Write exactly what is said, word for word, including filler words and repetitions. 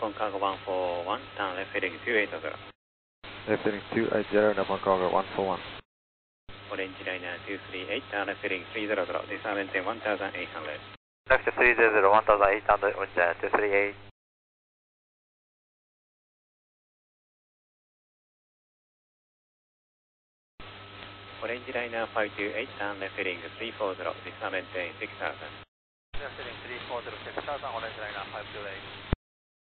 Nippon Cargo one four one, turn left heading two eight zero. Left heading two eight zero, Nippon Cargo one four one. Orange Liner two three eight, turn left heading three zero zero, descend maintain one thousand eight hundred. Left three zero zero, one thousand eight hundred, Orange Liner two three eight. Orange Liner five two eight, turn left heading three four zero, descend maintain six thousand. Left heading three four zero, six thousand, Orange Liner five two eight.